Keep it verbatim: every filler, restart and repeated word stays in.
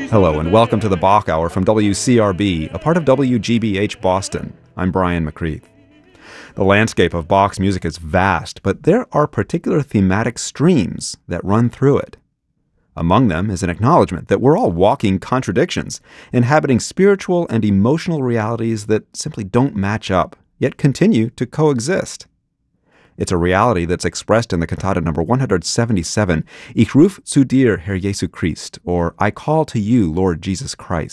Hello and welcome to the Bach Hour from W C R B, a part of W G B H Boston. I'm Brian McCreath. The landscape of Bach's music is vast, but there are particular thematic streams that run through it. Among them is an acknowledgement that we're all walking contradictions, inhabiting spiritual and emotional realities that simply don't match up, yet continue to coexist. It's a reality that's expressed in the cantata number one seventy-seven, Ich ruf zu dir, Herr Jesu Christ, or I call to you, Lord Jesus Christ.